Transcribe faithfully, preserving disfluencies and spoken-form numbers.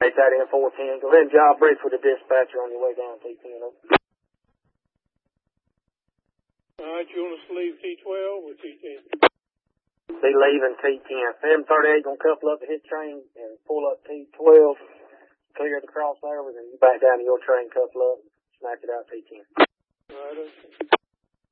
Take that in four ten. Go ahead and job brief with the dispatcher on your way down T ten. All right, you want us to leave T twelve or T ten? Be leaving T ten. M thirty-eight gonna couple up the hit train and pull up T twelve, clear the crossovers, and you back down to your train, couple up, smack it out T ten. All right, okay.